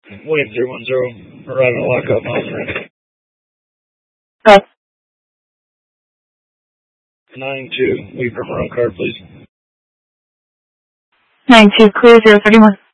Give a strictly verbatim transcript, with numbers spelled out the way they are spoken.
William three one zero, arriving at lockup, mile three. Uh, nine two, leave from road card, please. nine two, clear zero thirty-one.